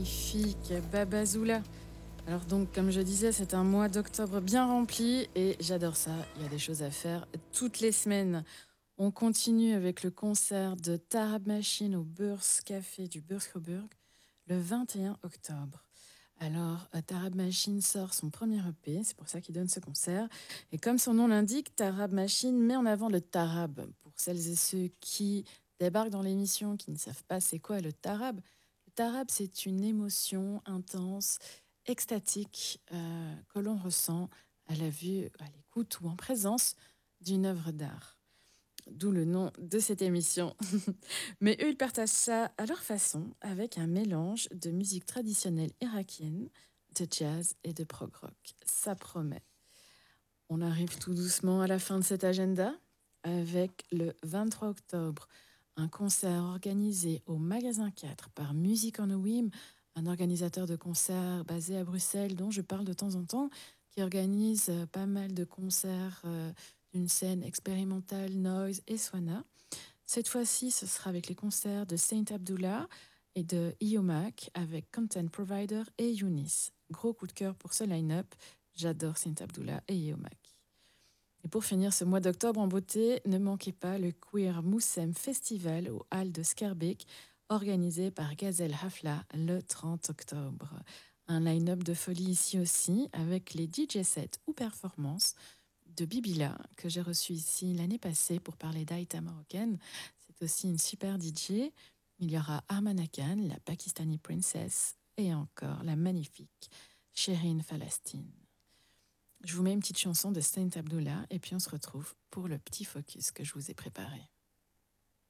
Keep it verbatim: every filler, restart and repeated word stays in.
magnifique Babazoula. Alors donc, comme je disais, c'est un mois d'octobre bien rempli et j'adore ça. Il y a des choses à faire toutes les semaines. On continue avec le concert de Tarab Machine au Beurs Café du Beurs-Coburg le vingt et un octobre. Alors, euh, Tarab Machine sort son premier E P, c'est pour ça qu'il donne ce concert. Et comme son nom l'indique, Tarab Machine met en avant le tarab. Pour celles et ceux qui débarquent dans l'émission, qui ne savent pas c'est quoi le tarab, le tarab, c'est une émotion intense, extatique, euh, que l'on ressent à la vue, à l'écoute ou en présence d'une œuvre d'art. D'où le nom de cette émission. Mais eux, ils partagent ça à leur façon, avec un mélange de musique traditionnelle irakienne, de jazz et de prog rock. Ça promet. On arrive tout doucement à la fin de cet agenda, avec le vingt-trois octobre, un concert organisé au Magasin quatre par Music on a Whim, un organisateur de concerts basé à Bruxelles dont je parle de temps en temps, qui organise euh, pas mal de concerts euh, d'une scène expérimentale, noise et swana. Cette fois-ci, ce sera avec les concerts de Saint Abdullah et de Iomac avec Content Provider et Younis. Gros coup de cœur pour ce line-up. J'adore Saint Abdullah et Iomac. Et pour finir ce mois d'octobre en beauté, ne manquez pas le Queer Moussem Festival au Hall de Schaerbeek, organisé par Gazelle Hafla le trente octobre. Un line-up de folie ici aussi, avec les D J sets ou performances de Bibila, que j'ai reçu ici l'année passée pour parler d'Aïta marocaine. C'est aussi une super D J. Il y aura Armana Khan, la Pakistani Princess, et encore la magnifique Sherin Falastine. Je vous mets une petite chanson de Saint Abdullah et puis on se retrouve pour le petit focus que je vous ai préparé.